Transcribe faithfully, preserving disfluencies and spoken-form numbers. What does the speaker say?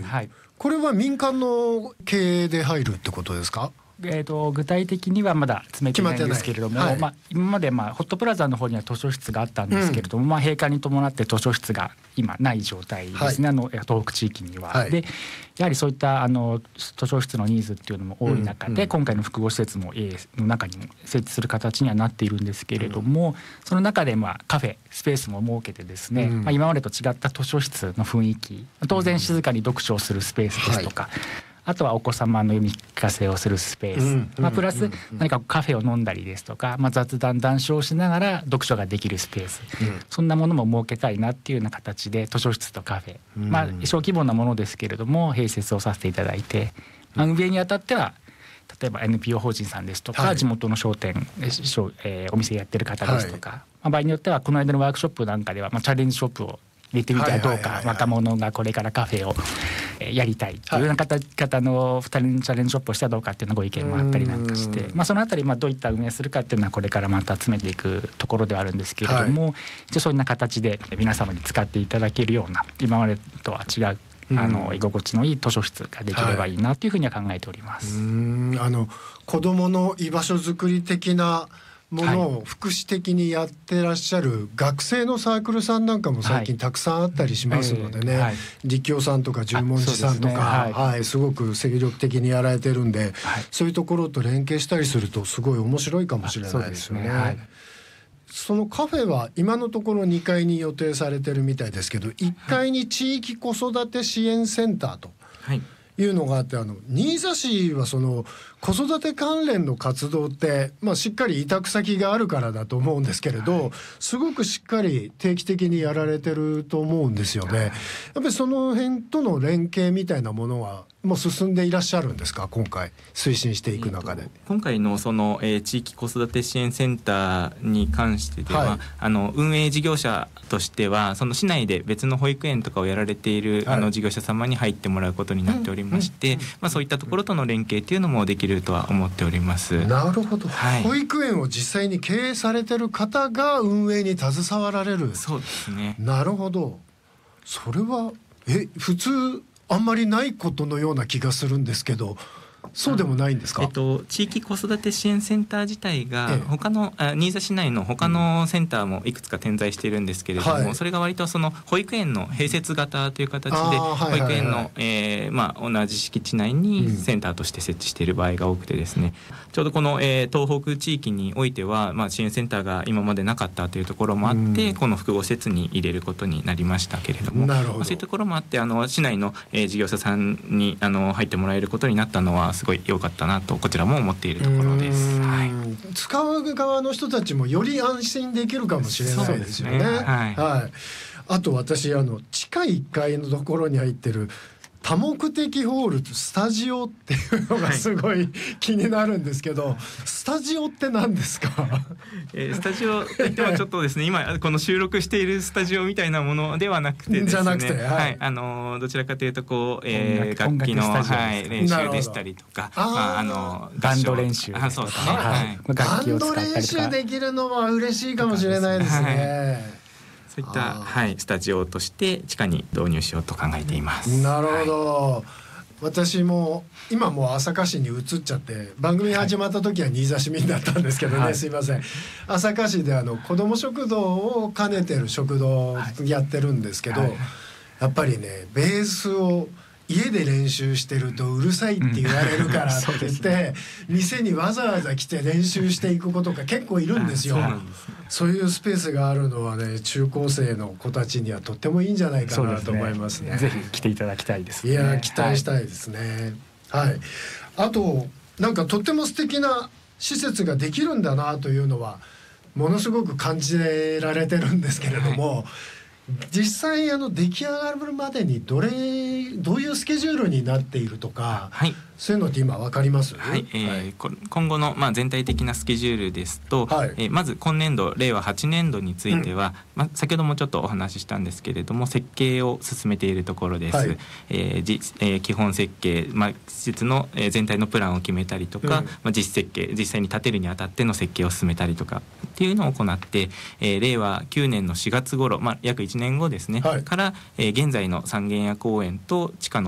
はい、 これは民間の経営で入るってことですか？ えー、と具体的にはまだ詰めていないんですけれども、はい、まあ、今までまあホットプラザの方には図書室があったんですけれども、うん、まあ、閉館に伴って図書室が今ない状態ですね、はい、あの東北地域には、はい、でやはりそういったあの図書室のニーズっていうのも多い中で、うんうん、今回の複合施設も A の中にも設置する形にはなっているんですけれども、うん、その中でまあカフェスペースも設けてですね、うん、まあ、今までと違った図書室の雰囲気、当然静かに読書をするスペースですとか、はい、あとはお子様の読み聞かせをするスペース、うんまあ、プラス何かカフェを飲んだりですとか、まあ、雑談談笑しながら読書ができるスペース、うん、そんなものも設けたいなっていうような形で図書室とカフェ、うんまあ、小規模なものですけれども併設をさせていただいて、まあ、運営にあたっては例えば エヌピーオー 法人さんですとか、はい、地元の商店、えー、お店やってる方ですとか、はい、まあ、場合によってはこの間のワークショップなんかでは、まあ、チャレンジショップを入れてみたらどうか、若者がこれからカフェをやりたいっていうような方、方のふたりのチャレンジショップをしたらどうかっていうのご意見もあったりなんかして、まあ、そのあたりまあどういった運営するかっていうのはこれからまた詰めていくところではあるんですけれども、はい、一応そんな形で皆様に使っていただけるような今までとは違うあの居心地のいい図書室ができればいいなというふうには考えております。 はい、うーんあの子どもの居場所づくり的なものを福祉的にやってらっしゃる学生のサークルさんなんかも最近たくさんあったりしますのでね、はい、立教さんとか十文字さんとか、ね、はいはい、すごく精力的にやられてるんで、はい、そういうところと連携したりするとすごい面白いかもしれないですよね。はい、そのカフェは今のところにかいに予定されてるみたいですけど、いっかいに地域子育て支援センターというのがあって、あの新座市はその子育て関連の活動って、まあ、しっかり委託先があるからだと思うんですけれど、はい、すごくしっかり定期的にやられてると思うんですよね。はい、やっぱりその辺との連携みたいなものはもう進んでいらっしゃるんですか？今回推進していく中で、 えー、今回のその、えー、地域子育て支援センターに関してでは、はい、あの運営事業者としてはその市内で別の保育園とかをやられている、はい、あの事業者様に入ってもらうことになっておりまして、うんうん、まあ、そういったところとの連携というのもできるとは思っております。 なるほど、はい、保育園を実際に経営されてる方が運営に携わられる。 そうですね。 なるほど。それはえ普通あんまりないことのような気がするんですけど、そうでもないんですか？ えっと、地域子育て支援センター自体が他の、ええ、新座市内の他のセンターもいくつか点在しているんですけれども、はい、それが割とその保育園の併設型という形で保育園の、えーまあ、同じ敷地内にセンターとして設置している場合が多くてですね、うん、ちょうどこの、えー、東北地域においては、まあ、支援センターが今までなかったというところもあって、うん、この複合施設に入れることになりましたけれども、 なるほど、 まあ、そういうところもあってあの市内の、えー、事業者さんにあの入ってもらえることになったのはすごい良かったなとこちらも思っているところです。はい、 使う側の人たちもより安心できるかもしれないですよね。はいはい、あと私あの地下いっかいのところに入ってる多目的ホールとスタジオっていうのがすごい気になるんですけど、はい、スタジオって何ですか？ えー、スタジオといってもちょっとですね今この収録しているスタジオみたいなものではなくてですね、 じゃなくて、はいはい、あのどちらかというとこう、えー、楽器の、はい、練習でしたりとか、あ、まあ、あのバンド練習あそうですね、はいはい、 バンド練習できるのは嬉しいかもしれないですね。 そういった、はい、スタジオとして地下に導入しようと考えています。 なるほど、はい、私も今もう朝霞市に移っちゃって番組始まった時は新座市民だったんですけどね、はい、すいません。朝霞市であの子ども食堂を兼ねてる食堂をやってるんですけど、はいはい、やっぱりねベースを家で練習してるとうるさいって言われるからって言って、うんね、店にわざわざ来て練習していく子とか結構いるんですよ。そうなんですね。そういうスペースがあるのはね中高生の子たちにはとってもいいんじゃないかなと思いますね。 ぜひ来ていただきたいですね。 いや期待したいですね。はい、はい、あとなんかとっても素敵な施設ができるんだなというのはものすごく感じられてるんですけれども、はい、実際あの出来上がるまでにどれどういうスケジュールになっているとか、はい、そういうのって今分かります？ はい、えーはい、今後の、まあ、全体的なスケジュールですと、はい、えー、まず今年度令和はちねんどについては、うん、まあ、先ほどもちょっとお話ししたんですけれども設計を進めているところです。はい、えーじえー、基本設計、まあ、施設の、えー、全体のプランを決めたりとか、うん、まあ、実設計実際に建てるにあたっての設計を進めたりとかっていうのを行って、えー、令和きゅうねんのしがつ頃、まあ、約いちねんごですね、はい、から、えー、現在の三軒屋公園と地下の